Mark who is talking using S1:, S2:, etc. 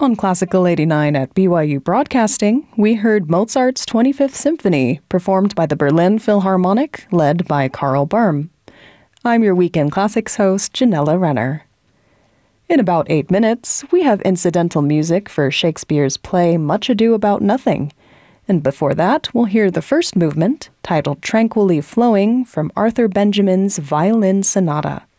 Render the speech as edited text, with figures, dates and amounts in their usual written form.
S1: On Classical 89 at BYU Broadcasting, we heard Mozart's 25th Symphony, performed by the Berlin Philharmonic, led by Karl Böhm. I'm your Weekend Classics host, Janella Renner. In about 8 minutes, we have incidental music for Shakespeare's play Much Ado About Nothing. And before that, we'll hear the first movement, titled Tranquilly Flowing, from Arthur Benjamin's Violin Sonata.